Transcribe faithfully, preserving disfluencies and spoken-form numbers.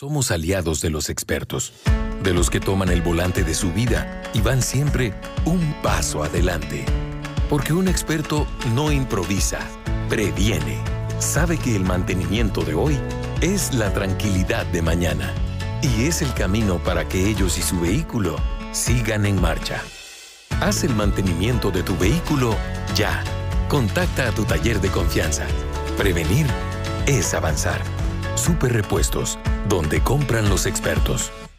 Somos aliados de los expertos, de los que toman el volante de su vida y van siempre un paso adelante. Porque un experto no improvisa, previene. Sabe que el mantenimiento de hoy es la tranquilidad de mañana y es el camino para que ellos y su vehículo sigan en marcha. Haz el mantenimiento de tu vehículo ya. Contacta a tu taller de confianza. Prevenir es avanzar. Super Repuestos, donde compran los expertos.